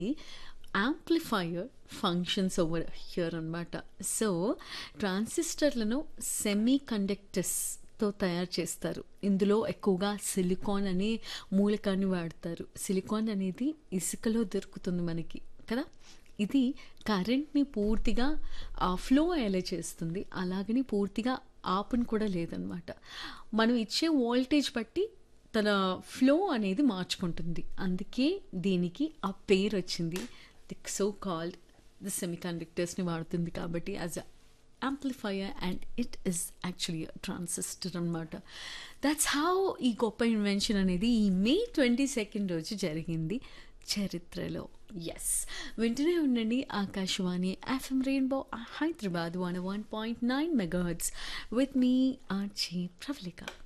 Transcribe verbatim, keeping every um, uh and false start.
Amplifier functions over here అనమాట. So ట్రాన్సిస్టర్లను semi కండక్టర్స్తో తయారు చేస్తారు. ఇందులో ఎక్కువగా సిలికాన్ అనే మూలకాన్ని వాడతారు. సిలికాన్ అనేది ఇసుకలో దొరుకుతుంది మనకి కదా. ఇది కరెంట్ని పూర్తిగా ఫ్లో అయ్యేలా చేస్తుంది, అలాగని పూర్తిగా ఆపని కూడా లేదనమాట. మనం ఇచ్చే వోల్టేజ్ బట్టి తన ఫ్లో అనేది మార్చుకుంటుంది. అందుకే దీనికి ఆ పేరు వచ్చింది. The so called the semi కండక్టర్స్ని వాడుతుంది కాబట్టి as a amplifier, and it is actually transistor అనమాట. దట్స్ హౌ ఈ గొప్ప ఇన్వెన్షన్ అనేది ఈ మే ట్వంటీ సెకండ్ రోజు జరిగింది చరిత్రలో. ఎస్, వింటూనే ఉండండి Akashvani FM rainbow Hyderabad one one point nine megahertz with me RJ Pravalika.